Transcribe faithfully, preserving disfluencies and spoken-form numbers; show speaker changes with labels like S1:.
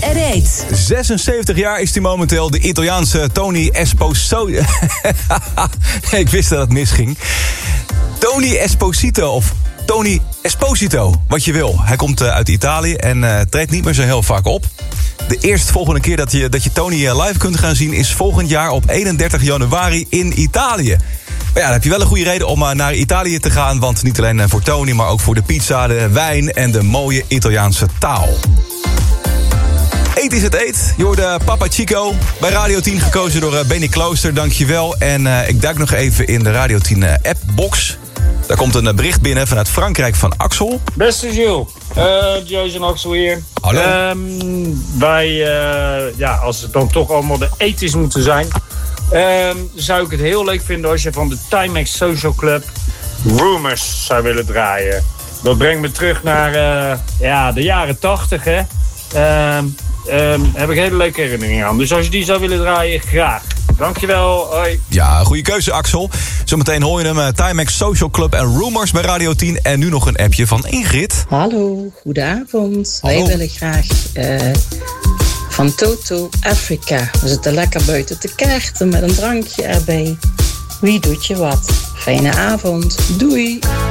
S1: at eight.
S2: zesenzeventig jaar is hij momenteel, de Italiaanse Tony Esposito. Ik wist dat het misging. Tony Esposito of Tony Esposito, wat je wil. Hij komt uh, uit Italië en uh, treedt niet meer zo heel vaak op. De eerstvolgende keer dat je, dat je Tony uh, live kunt gaan zien is volgend jaar op eenendertig januari in Italië. Maar ja, dan heb je wel een goede reden om uh, naar Italië te gaan. Want niet alleen uh, voor Tony, maar ook voor de pizza, de wijn en de mooie Italiaanse taal. Eet is het eet. Je hoorde Papa Chico bij Radio tien, gekozen door uh, Benny Klooster. Dankjewel. En uh, ik duik nog even in de Radio tien uh, appbox. Daar komt een uh, bericht binnen vanuit Frankrijk van Axel.
S3: Beste Jules, uh, Jason Axel hier.
S2: Hallo.
S3: Um, wij, uh, ja, als het dan toch allemaal de ethisch moeten zijn... Um, zou ik het heel leuk vinden als je van de Timex Social Club Rumors zou willen draaien. Dat brengt me terug naar uh, ja, de jaren tachtig, hè. Um, um, heb ik hele leuke herinneringen aan. Dus als je die zou willen draaien, graag. Dankjewel, hoi.
S2: Ja, goede keuze, Axel. Zometeen hoor je hem, uh, Timex Social Club en Rumors bij Radio tien. En nu nog een appje van Ingrid.
S4: Hallo, goedenavond.
S2: Hallo.
S4: Wij willen graag uh, van Toto Africa. We zitten lekker buiten te kaarten met een drankje erbij. Wie doet je wat? Fijne avond. Doei.